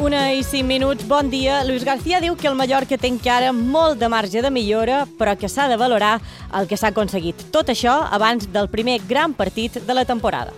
1:05, bon dia. Luis García diu que el Mallorca té encara molt de marge de millora, però que s'ha de valorar el que s'ha aconseguit. Tot això abans del primer gran partit de la temporada.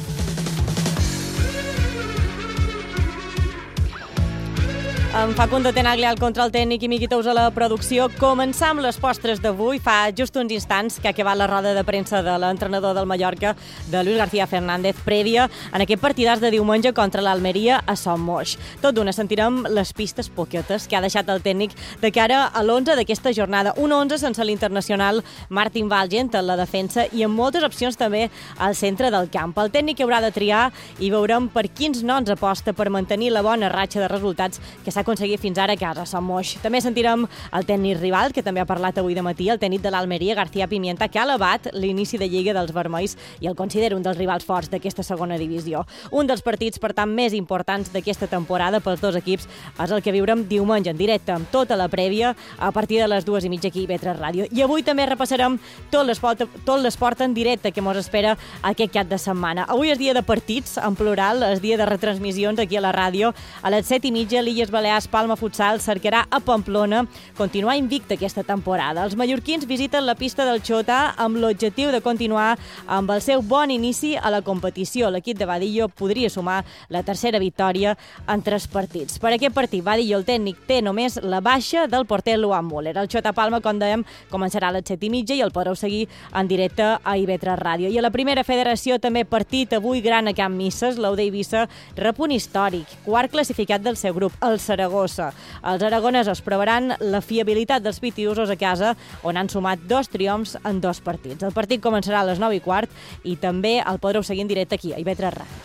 En Facundo Tenaglia al control tècnic i Miqui Tous a la producció. Començar amb les postres d'avui. Fa just uns instants que ha acabat la roda de premsa de l'entrenador del Mallorca, de Luis García Fernández, prèvia en aquest partidàs de diumenge contra l'Almeria a Son Moix. Tot d'una sentirem les pistes poquetes que ha deixat el tècnic de cara a l'11 d'aquesta jornada. Un 11 sense l'internacional Martin Valgent en la defensa i amb moltes opcions també al centre del camp. El tècnic haurà de triar i veurem per quins noms aposta per mantenir la bona ratxa de resultats que s'ha aconseguit fins ara a casa, Son Moix. També sentirem el tècnic rival, que també ha parlat avui de matí, el tècnic de l'Almeria, García Pimienta, que ha elevat l'inici de Lliga dels Vermells i el considera un dels rivals forts d'aquesta segona divisió. Un dels partits, per tant, més importants d'aquesta temporada pels dos equips és el que viurem diumenge en directe, amb tota la prèvia a partir de les 2:30 aquí a IB3 Ràdio. I avui també repassarem tot l'esport en directe que mos espera aquest cap de setmana. Avui és dia de partits, en plural, és dia de retransmissions aquí a la ràdio. A les 7:30, l'Illes Balears Palma Futsal cercarà a Pamplona continuar invicta aquesta temporada. Els mallorquins visiten la pista del Xota amb l'objectiu de continuar amb el seu bon inici a la competició. L'equip de Vadillo podria sumar la tercera victòria en 3 partits. Per aquest partit, Vadillo, el tècnic, té només la baixa del porter Luan Muller. El Xota Palma, com dèiem, començarà a les 7:30 i el podreu seguir en directe a IB3 Ràdio. I a la primera federació també partit avui gran a Can Misses. L'Aude Eivissa rep un històric, quart classificat del seu grup, el Saragossa. Els aragonesos provaran la fiabilitat dels pitiusos a casa, on han sumat 2 triomfs en 2 partits. El partit començarà a les 9:15 i també el podreu seguir en directe aquí, a IB3 Ràdio.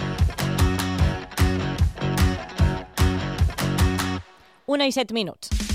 1:07.